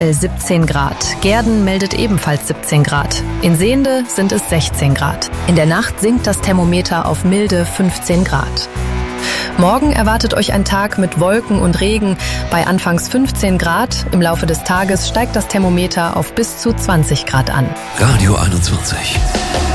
17 Grad. Gehrden meldet ebenfalls 17 Grad. In Sehnde sind es 16 Grad. In der Nacht sinkt das Thermometer auf milde 15 Grad. Morgen erwartet euch ein Tag mit Wolken und Regen bei anfangs 15 Grad. Im Laufe des Tages steigt das Thermometer auf bis zu 20 Grad an. Radio 21.